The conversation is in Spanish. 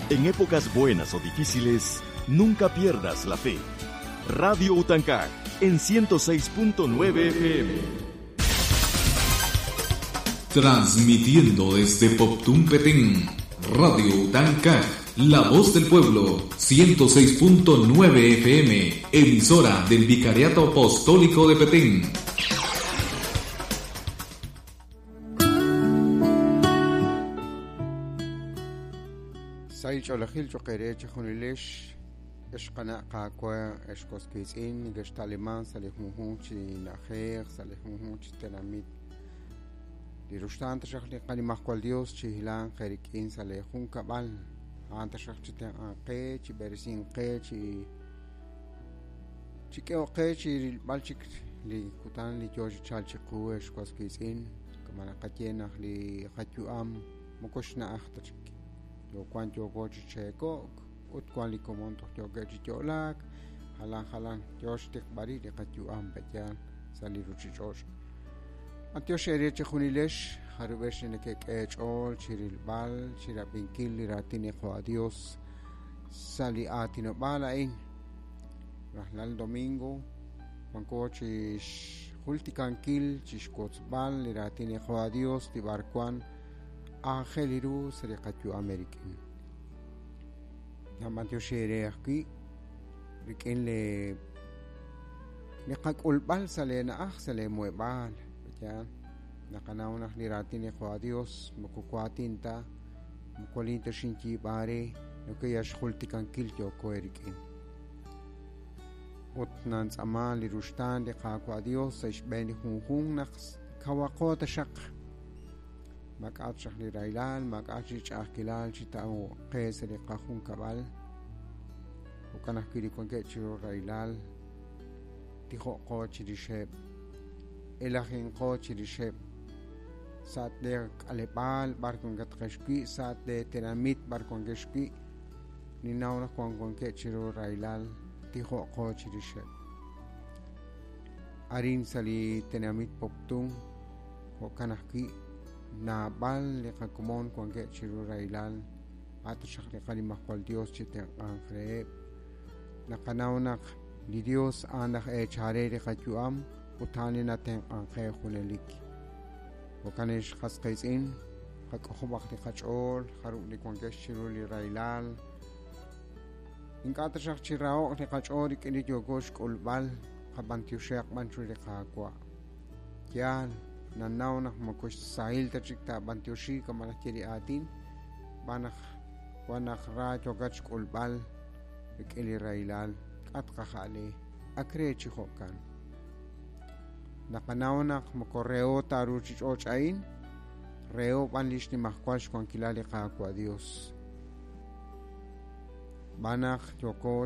En épocas buenas o difíciles, nunca pierdas la fe. Radio Utancá, en 106.9 FM. Transmitiendo desde Poptún, Petén, Radio Utancá, la voz del pueblo, 106.9 FM, emisora del Vicariato Apostólico de Petén. Sai cholahil chokere chkhunilesh eshqana qaqwa eshkoskitsin geshtaliman salihmuhu chi najer salihmuhu chi tenamit dirustan tashkhli qani mahkwal Dios chi hilan kharikin salihun kabal anta shakhchita aqe chi bersin qe chi ke chi balchik li kutan li joji chalchiqu eshkoskitsin kamana qatiena li qatuam mukoshna ahtach yo cuanto coche checo ut quali comonto yo gaji jolak halan josh tek bari de qatu am bejan sali ruchi josh atyo shere chkhunilesh harbesh ne ke echol chiril bal chira pinkil ratine kho adios sali atino balain rahlal domingo mancochi hultikankil chishkots bal ratine kho adios ti barkwan Angeliru serikatu American. Namatyo shere aquí. Rikin le ulbal sale na sale muebal. Yan. Nakanaw na nirati ni ko adios mukukwatin ta mukulinto shinchi bare no kaya shulti kan kilyo ko erikin. Utnan sama lirustan de ka ko adios sa isbeni hung naks kawakota shak. مقعد شخلي رايلال مقعد شيش أخلال شتاو قيس لقاخون كبال وكان أحكي لكم كتشيرو رايلال تيخو قوة شريشيب إلهين قوة شريشيب سات ديك ألبال باركون كتخشكي سات دي تناميت باركون كشكي نيناونا كون كتشيرو رايلال تيخو قوة شريشيب أرين سالي تناميت بوبتون وكان أحكي na bal le kakumon kung ke chiru railal ato siya kani mahkwal Dios chite ang krep nakanawnak ni Dios anak chare le katyuam utani natin ang kaya kunelik wakanish kaskaisin kakahubak ni kachol haruk ni kung ke chiru li railal ingkata siya chirao ni kachol ikinit yogosh kulbal kabantiyo siya manchu le kakwa yan nanaw nak makush sahil tachikta bantyoshi kamanak kiri atin banak wanak ra chogach kulbal ikili railal at kakali akre chikokan nakanaw nak makoreo taru chichochain reo panlish ni mahkwash kung kilali kakwa Dios banak choko